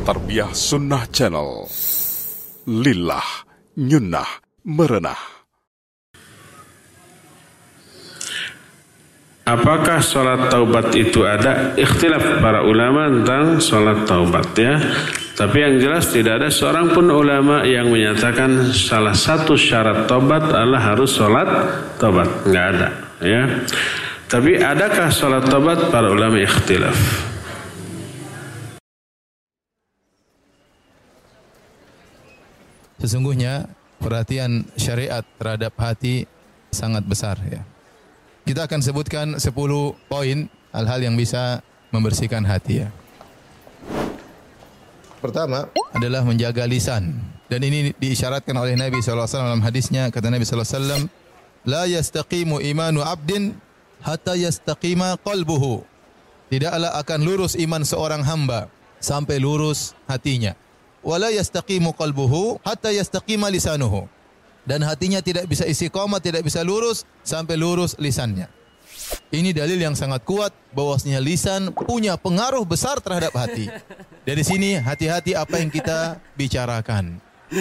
Tarbiyah Sunnah Channel. Lillah, nyunnah, merenah. Apakah sholat taubat itu ada? Ikhtilaf para ulama tentang sholat taubat ya. Tapi yang jelas tidak ada seorang pun ulama yang menyatakan salah satu syarat taubat adalah harus sholat taubat. Nggak ada ya. Tapi adakah sholat taubat? Para ulama ikhtilaf. Sesungguhnya perhatian syariat terhadap hati sangat besar ya. Kita akan sebutkan 10 poin hal-hal yang bisa membersihkan hati ya. Pertama adalah menjaga lisan. Dan ini diisyaratkan oleh Nabi SAW dalam hadisnya. Kata Nabi SAW, La yastaqimu imanu abdin hatta yastaqima qalbuhu. Tidaklah akan lurus iman seorang hamba sampai lurus hatinya. Wala yastaqimu qalbuhu hatta yastaqima lisanuhu. Dan hatinya tidak bisa istiqamah, tidak bisa lurus sampai lurus lisannya. Ini dalil yang sangat kuat bahwasanya lisan punya pengaruh besar terhadap hati. Dari sini hati-hati apa yang kita bicarakan.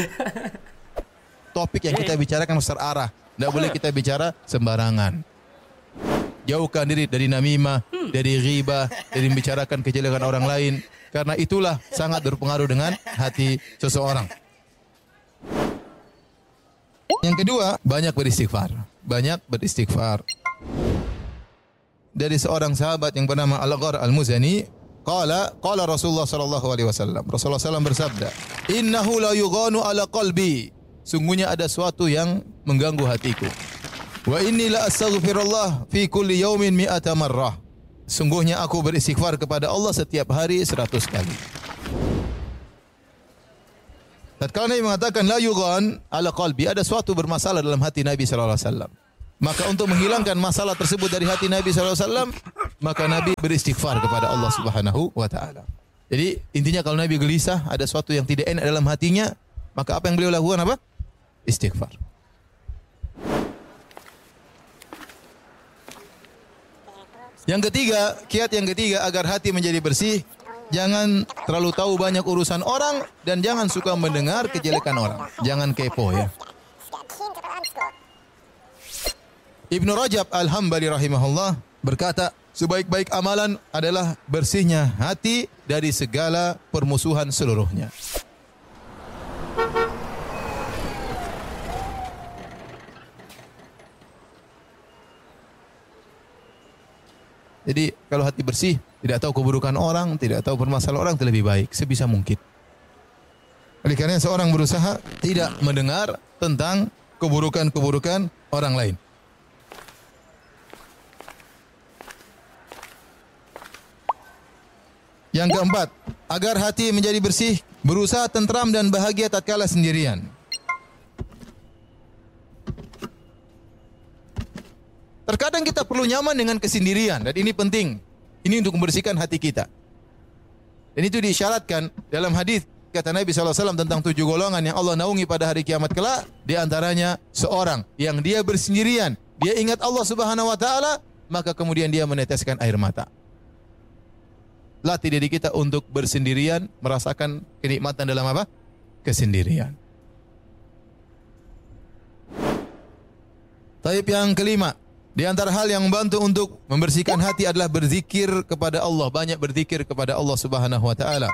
Topik yang kita bicarakan harus terarah. Tidak boleh kita bicara sembarangan. Jauhkan diri dari namimah, dari ghibah, dari membicarakan kejelekan orang lain. Karena itulah sangat berpengaruh dengan hati seseorang. Yang kedua, banyak beristighfar. Banyak beristighfar. Dari seorang sahabat yang bernama Al-Ghar Al-Muzani, qala Rasulullah sallallahu alaihi wasallam. Rasulullah sallallahu bersabda, "Innahu la yughanu ala qalbi." Sungguhnya ada sesuatu yang mengganggu hatiku. Wa inni la astaghfirullah fi kulli yaumin 100 marrah. Sungguhnya aku beristighfar kepada Allah setiap hari 100 kali. Tatkala Nabi mengatakan la yughan ala qalbi, ada suatu bermasalah dalam hati Nabi sallallahu alaihi wasallam. Maka untuk menghilangkan masalah tersebut dari hati Nabi sallallahu alaihi wasallam, maka Nabi beristighfar kepada Allah Subhanahu wa taala. Jadi intinya kalau Nabi gelisah, ada sesuatu yang tidak enak dalam hatinya, maka apa yang beliau lakukan apa? Istighfar. Yang ketiga, kiat yang ketiga agar hati menjadi bersih, jangan terlalu tahu banyak urusan orang dan jangan suka mendengar kejelekan orang. Jangan kepo ya. Ibnu Rajab Al-Hambali rahimahullah berkata, sebaik-baik amalan adalah bersihnya hati dari segala permusuhan seluruhnya. Jadi kalau hati bersih, tidak tahu keburukan orang, tidak tahu permasalahan orang, itu lebih baik sebisa mungkin. Oleh karena seorang berusaha tidak mendengar tentang keburukan-keburukan orang lain. Yang keempat, agar hati menjadi bersih, berusaha tentram dan bahagia tatkala sendirian. Terkadang kita perlu nyaman dengan kesendirian dan ini penting. Ini untuk membersihkan hati kita. Dan itu diisyaratkan dalam hadis kata Nabi SAW tentang 7 golongan yang Allah naungi pada hari kiamat kelak. Di antaranya seorang yang dia bersendirian, dia ingat Allah Subhanahu Wa Taala, maka kemudian dia meneteskan air mata. Latih diri kita untuk bersendirian, merasakan kenikmatan dalam apa? Kesendirian. Taib yang kelima, di antara hal yang membantu untuk membersihkan hati adalah berzikir kepada Allah, banyak berzikir kepada Allah Subhanahu wa taala.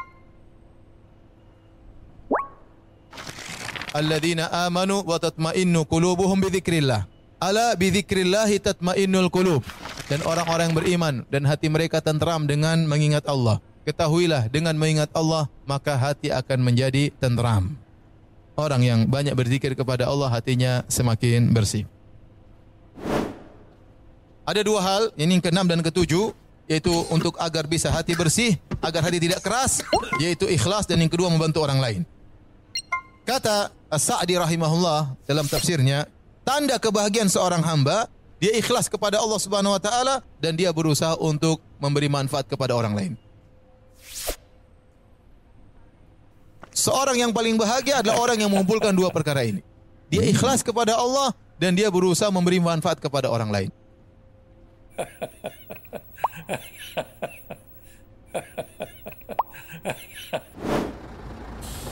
Alladzina amanu wa tatma'innu qulubuhum bi dzikrillah. Ala bi dzikrillah tatma'innul qulub. Dan orang-orang yang beriman dan hati mereka tentram dengan mengingat Allah. Ketahuilah dengan mengingat Allah maka hati akan menjadi tentram. Orang yang banyak berzikir kepada Allah hatinya semakin bersih. Ada 2 hal, ini yang ke-6 dan ke-7, yaitu untuk agar bisa hati bersih, agar hati tidak keras, yaitu ikhlas, dan yang kedua membantu orang lain. Kata As-Sa'di rahimahullah dalam tafsirnya, tanda kebahagiaan seorang hamba, dia ikhlas kepada Allah Subhanahu wa taala dan dia berusaha untuk memberi manfaat kepada orang lain. Seorang yang paling bahagia adalah orang yang mengumpulkan 2 perkara ini. Dia ikhlas kepada Allah dan dia berusaha memberi manfaat kepada orang lain.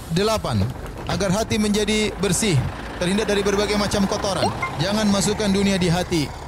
8. Agar hati menjadi bersih, terhindar dari berbagai macam kotoran. Jangan masukkan dunia di hati.